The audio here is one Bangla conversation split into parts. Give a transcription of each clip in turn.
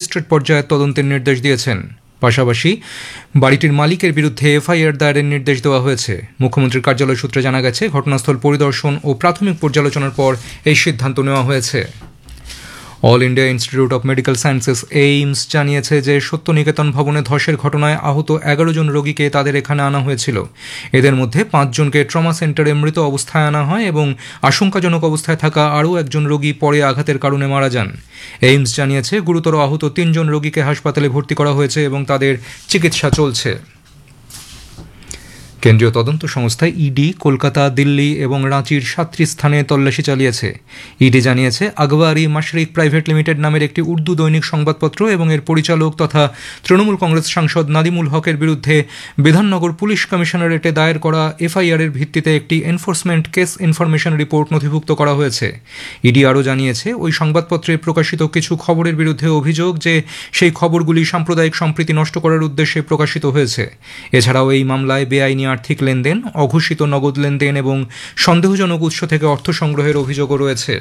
ম্যাজিস্ট্রেট পর্যায়ে তদন্তের নির্দেশ দিয়েছেন। পাশাপাশি বাড়িটির মালিকের বিরুদ্ধে এফআইআর দায়েরের নির্দেশ দেওয়া হয়েছে। মুখ্যমন্ত্রীর কার্যালয় সূত্রে জানা গেছে, ঘটনাস্থল পরিদর্শন ও প্রাথমিক পর্যালোচনার পর এই সিদ্ধান্ত নেওয়া হয়েছে। All India institute of medical sciences AIIMS জানিয়েছে যে সত্যনিকেতন ভবনে ধসের ঘটনায় আহত 11 জন রোগীকে তাদের এখানে আনা হয়েছিল। এদের মধ্যে 5 জনকে ট্রমা সেন্টারে মৃত অবস্থায় আনা হয় এবং আশঙ্কাজনক অবস্থায় থাকা আরও একজন রোগী পরে আঘাতের কারণে মারা যান। এইমস জানিয়েছে গুরুতর আহত 3 জন রোগীকে হাসপাতালে ভর্তি করা হয়েছে এবং তাদের চিকিৎসা চলছে। কেন্দ্রীয় তদন্ত সংস্থা ইডি কলকাতা, দিল্লি এবং রাঁচির 7টি স্থানে তল্লাশি চালিয়েছে। ইডি জানিয়েছে, আগবারি মাশরিক প্রাইভেট লিমিটেড নামের একটি উর্দু দৈনিক সংবাদপত্র এবং এর পরিচালক তথা তৃণমূল কংগ্রেস সাংসদ নাদিমুল হকের বিরুদ্ধে বিধাননগর পুলিশ কমিশনারেটে দায়ের করা এফআইআর এর ভিত্তিতে একটি এনফোর্সমেন্ট কেস ইনফরমেশন রিপোর্ট নথিভুক্ত করা হয়েছে। ইডি আরও জানিয়েছে, ওই সংবাদপত্রে প্রকাশিত কিছু খবরের বিরুদ্ধে অভিযোগ যে সেই খবরগুলি সাম্প্রদায়িক সম্প্রীতি নষ্ট করার উদ্দেশ্যে প্রকাশিত হয়েছে। এছাড়াও এই মামলায় বেআইনি আর্থিক লেনদেন, অঘোষিত নগদ লেনদেন এবং সন্দেহজনক উৎস থেকে অর্থ সংগ্রহের অভিযোগও রয়েছে।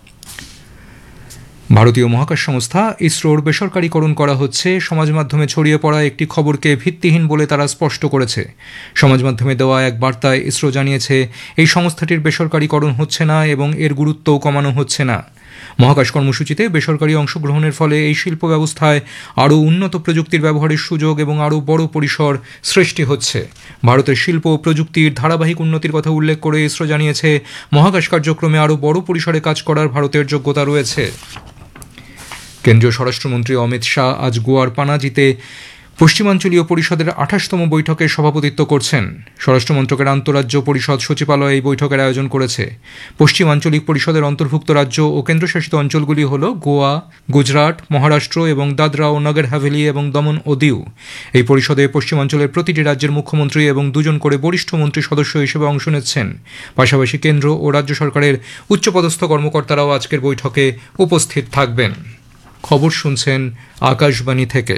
ভারতীয় মহাকাশ সংস্থা ইসরোর বেসরকারীকরণ করা হচ্ছে সমাজ মাধ্যমে ছড়িয়ে পড়া একটি খবরকে ভিত্তিহীন বলে তারা স্পষ্ট করেছে। সমাজ মাধ্যমে দেওয়া এক বার্তায় ইসরো জানিয়েছে, এই সংস্থাটির বেসরকারীকরণ হচ্ছে না এবং এর গুরুত্বও কমানো হচ্ছে না। মহাকাশ কর্মসূচিতে বেসরকারি অংশগ্রহণের ফলে এই শিল্প ব্যবস্থায় আরও উন্নত প্রযুক্তির ব্যবহারের সুযোগ এবং আরও বড় পরিসর সৃষ্টি হচ্ছে। ভারতের শিল্প ও প্রযুক্তির ধারাবাহিক উন্নতির কথা উল্লেখ করে ইসরো জানিয়েছে, মহাকাশ কার্যক্রমে আরও বড় পরিসরে কাজ করার ভারতের যোগ্যতা রয়েছে। কেন্দ্রীয় স্বরাষ্ট্রমন্ত্রী অমিত শাহ আজ গোয়ার পানাজিতে পশ্চিমাঞ্চলীয় পরিষদের 28তম বৈঠকে সভাপতিত্ব করছেন। স্বরাষ্ট্রমন্ত্রকের আন্তঃরাজ্য পরিষদ সচিবালয় এই বৈঠকের আয়োজন করেছে। পশ্চিমাঞ্চলিক পরিষদের অন্তর্ভুক্ত রাজ্য ও কেন্দ্রশাসিত অঞ্চলগুলি হল গোয়া, গুজরাট, মহারাষ্ট্র এবং দাদরা ও নগর হাভেলি এবং দমন ও দিউ। এই পরিষদে পশ্চিমাঞ্চলের প্রতিটি রাজ্যের মুখ্যমন্ত্রী এবং 2 জন করে বরিষ্ঠ মন্ত্রী সদস্য হিসেবে অংশ নিচ্ছেন। পাশাপাশি কেন্দ্র ও রাজ্য সরকারের উচ্চপদস্থ কর্মকর্তারাও আজকের বৈঠকে উপস্থিত থাকবেন। খবর শুনছেন আকাশবাণী থেকে।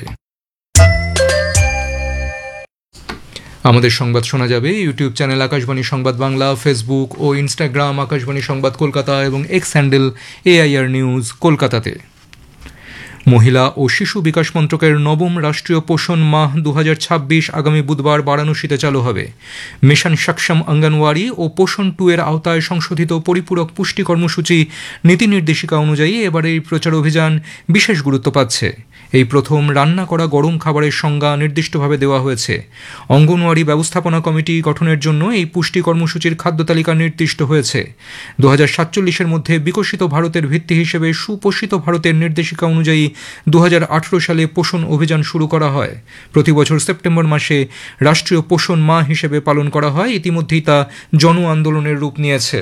আমাদের সংবাদ শোনা যাবে ইউটিউব চ্যানেল আকাশবাণী সংবাদ বাংলা, ফেসবুক ও ইনস্টাগ্রাম আকাশবাণী সংবাদ কলকাতা এবং এক্স হ্যান্ডেল এআইআর নিউজ কলকাতাতে। মহিলা ও শিশু বিকাশ মন্ত্রকের 9ম রাষ্ট্রীয় পোষণ মাহ 2026 আগামী বুধবার বারাণসীতে চালু হবে। মিশন সক্ষম অঙ্গনওয়াড়ি ও পোষণ 2 এর আওতায় সংশোধিত পরিপূরক পুষ্টি কর্মসূচি নীতি নির্দেশিকা অনুযায়ী এবারে এই প্রচার অভিযান বিশেষ গুরুত্ব পাচ্ছে। এই প্রথম রান্না করা গরম খাবারের সংজ্ঞা নির্দিষ্টভাবে দেওয়া হয়েছে। অঙ্গনওয়াড়ি ব্যবস্থাপনা কমিটি গঠনের জন্য এই পুষ্টি কর্মসূচির খাদ্য তালিকা নির্দিষ্ট হয়েছে। 2047-এর মধ্যে বিকশিত ভারতের ভিত্তি হিসেবে সুপোষিত ভারতের নির্দেশিকা অনুযায়ী 2018 সালে পোষণ অভিযান শুরু করা হয়। প্রতি বছর সেপ্টেম্বর মাসে রাষ্ট্রীয় পোষণ মাহ হিসেবে পালন করা হয়। ইতিমধ্যেই তা জন আন্দোলনের রূপ নিয়েছে।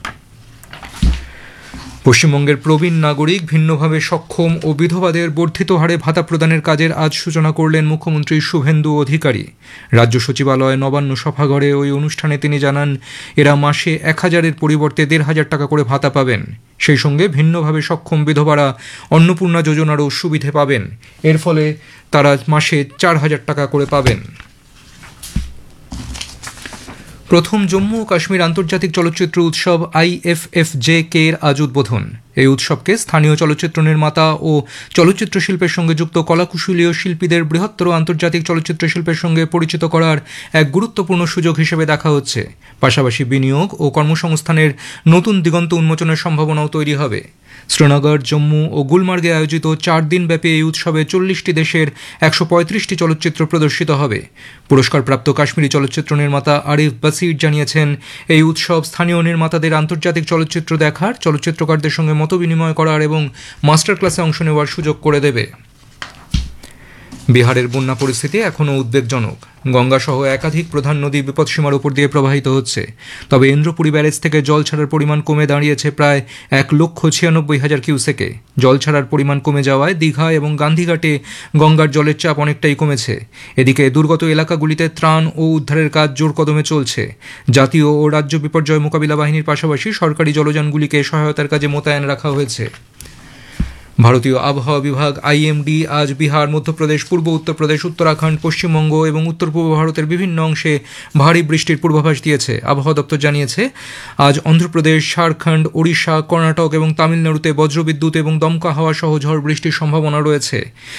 পশ্চিমবঙ্গের প্রবীণ নাগরিক, ভিন্নভাবে সক্ষম ও বিধবাদের বর্ধিত হারে ভাতা প্রদানের কাজের আজ সূচনা করলেন মুখ্যমন্ত্রী শুভেন্দু অধিকারী। রাজ্য সচিবালয় নবান্ন সভাঘরে ওই অনুষ্ঠানে তিনি জানান, এরা মাসে 1000-এর পরিবর্তে 1500 টাকা করে ভাতা পাবেন। সেই সঙ্গে ভিন্নভাবে সক্ষম বিধবারা অন্নপূর্ণা যোজনারও সুবিধে পাবেন। এর ফলে তারা মাসে 4000 টাকা করে পাবেন। প্রথম জম্মু ও কাশ্মীর আন্তর্জাতিক চলচ্চিত্র উৎসব IFFJK এর আজ উদ্বোধন। এই উৎসবকে স্থানীয় চলচ্চিত্র নির্মাতা ও চলচ্চিত্র শিল্পের সঙ্গে যুক্ত কলাকুশলীয় শিল্পীদের বৃহত্তর আন্তর্জাতিক চলচ্চিত্র শিল্পের সঙ্গে পরিচিত করার এক গুরুত্বপূর্ণ সুযোগ হিসেবে দেখা হচ্ছে। পাশাপাশি বিনিয়োগ ও কর্মসংস্থানের নতুন দিগন্ত উন্মোচনের সম্ভাবনাও তৈরি হবে। শ্রীনগর, জম্মু ও গুলমার্গে আয়োজিত 4 দিনব্যাপী এই উৎসবে 40টি দেশের 135টি চলচ্চিত্র প্রদর্শিত হবে। পুরস্কারপ্রাপ্ত কাশ্মীরি চলচ্চিত্র নির্মাতা আরিফ বাসির জানিয়েছেন, এই উৎসব স্থানীয় নির্মাতাদের আন্তর্জাতিক চলচ্চিত্র দেখার, চলচ্চিত্রকারদের সঙ্গে মতবিনিময় করার এবং মাস্টার ক্লাসে অংশ নেওয়ার সুযোগ করে দেবে। বিহারের বন্যা পরিস্থিতি এখনও উদ্বেগজনক। গঙ্গাসহ একাধিক প্রধান নদী বিপদসীমার উপর দিয়ে প্রবাহিত হচ্ছে। তবে ইন্দ্রপুরী ব্যারেজ থেকে জল ছাড়ার পরিমাণ কমে দাঁড়িয়েছে প্রায় 1,96,000 কিউসেকে। জল ছাড়ার পরিমাণ কমে যাওয়ায় দীঘা এবং গান্ধীঘাটে গঙ্গার জলের চাপ অনেকটাই কমেছে। এদিকে দুর্গত এলাকাগুলিতে ত্রাণ ও উদ্ধারের কাজ জোর কদমে চলছে। জাতীয় ও রাজ্য বিপর্যয় মোকাবিলা বাহিনীর পাশাপাশি সরকারি জলযানগুলিকে সহায়তার কাজে মোতায়েন রাখা হয়েছে। ভারতীয় আবহাওয়া বিভাগ IMD আজ বিহার, মধ্যপ্রদেশ, পূর্ব উত্তরপ্রদেশ, উত্তরাখণ্ড, পশ্চিমবঙ্গ এবং উত্তর পূর্ব ভারতের বিভিন্ন অংশে ভারী বৃষ্টির পূর্বাভাস দিয়েছে। আবহাওয়া দপ্তর জানিয়েছে, আজ অন্ধ্রপ্রদেশ, ঝাড়খণ্ড, ওড়িশা, কর্ণাটক এবং তামিলনাড়ুতে বজ্রবিদ্যুৎ এবং দমকা হাওয়া সহ ঝড় বৃষ্টির সম্ভাবনা রয়েছে।